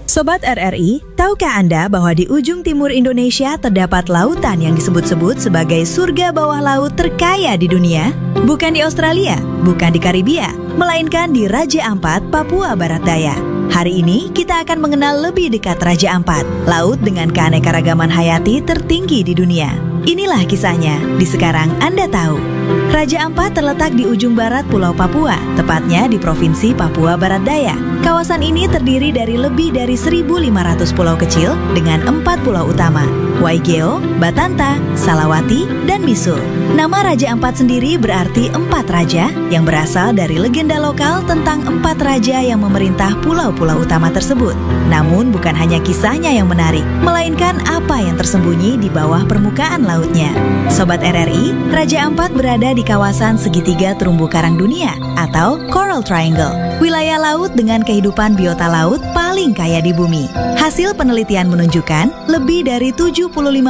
Sobat RRI, tahukah Anda bahwa di ujung timur Indonesia terdapat lautan yang disebut-sebut sebagai surga bawah laut terkaya di dunia? Bukan di Australia, bukan di Karibia, melainkan di Raja Ampat, Papua Barat Daya. Hari ini kita akan mengenal lebih dekat Raja Ampat, laut dengan keanekaragaman hayati tertinggi di dunia. Inilah kisahnya di Sekarang Anda Tahu. Raja Ampat terletak di ujung barat Pulau Papua, tepatnya di Provinsi Papua Barat Daya. Kawasan ini terdiri dari lebih dari 1.500 pulau kecil dengan 4 pulau utama, Waigeo, Batanta, Salawati, dan Misul. Nama Raja Ampat sendiri berarti 4 raja yang berasal dari legenda lokal tentang 4 raja yang memerintah pulau-pulau utama tersebut. Namun bukan hanya kisahnya yang menarik, melainkan apa yang tersembunyi di bawah permukaan lautnya. Sobat RRI, Raja Ampat berada di kawasan segitiga terumbu karang dunia atau Coral Triangle, wilayah laut dengan kehidupan biota laut paling kaya di bumi. Hasil penelitian menunjukkan lebih dari 75%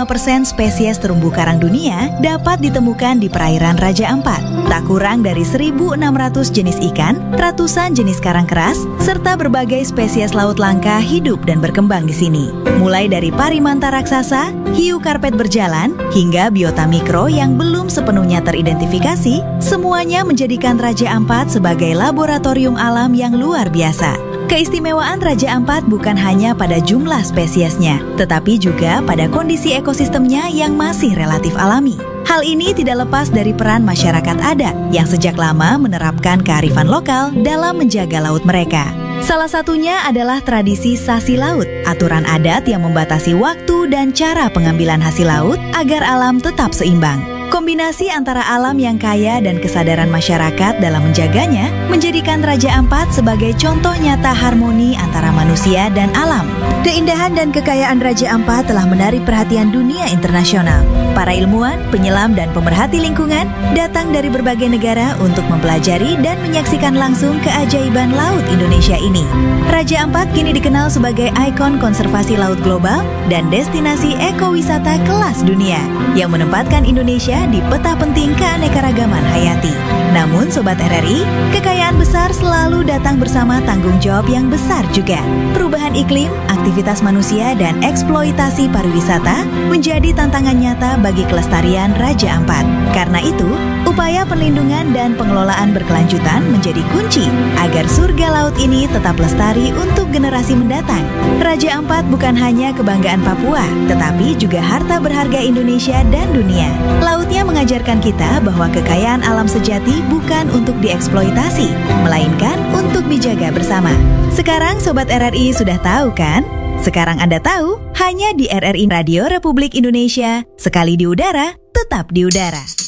spesies terumbu karang dunia dapat ditemukan di perairan Raja Ampat. Tak kurang dari 1.600 jenis ikan, ratusan jenis karang keras, serta berbagai spesies laut langka hidup dan berkembang di sini. Mulai dari parimanta raksasa, hiu karpet berjalan, hingga biota mikro yang belum sepenuhnya teridentifikasi, semuanya menjadikan Raja Ampat sebagai laboratorium alam yang luar biasa. Keistimewaan Raja Ampat bukan hanya pada jumlah spesiesnya, tetapi juga pada kondisi ekosistemnya yang masih relatif alami. Hal ini tidak lepas dari peran masyarakat adat yang sejak lama menerapkan kearifan lokal dalam menjaga laut mereka. Salah satunya adalah tradisi sasi laut, aturan adat yang membatasi waktu dan cara pengambilan hasil laut agar alam tetap seimbang. Kombinasi antara alam yang kaya dan kesadaran masyarakat dalam menjaganya menjadikan Raja Ampat sebagai contoh nyata harmoni antara manusia dan alam. Keindahan dan kekayaan Raja Ampat telah menarik perhatian dunia internasional. Para ilmuwan, penyelam, dan pemerhati lingkungan datang dari berbagai negara untuk mempelajari dan menyaksikan langsung keajaiban laut Indonesia ini. Raja Ampat kini dikenal sebagai ikon konservasi laut global dan destinasi ekowisata kelas dunia yang menempatkan Indonesia di peta penting keanekaragaman hayati. Namun Sobat RRI, kekayaan besar selalu datang bersama tanggung jawab yang besar juga. Perubahan iklim, aktivitas manusia, dan eksploitasi pariwisata menjadi tantangan nyata bagi kelestarian Raja Ampat. Karena itu, upaya perlindungan dan pengelolaan berkelanjutan menjadi kunci agar surga laut ini tetap lestari untuk generasi mendatang. Raja Ampat bukan hanya kebanggaan Papua, tetapi juga harta berharga Indonesia dan dunia. Lautnya mengajarkan kita bahwa kekayaan alam sejati bukan untuk dieksploitasi, melainkan untuk dijaga bersama. Sekarang Sobat RRI sudah tahu kan? Sekarang Anda tahu, hanya di RRI Radio Republik Indonesia, sekali di udara, tetap di udara.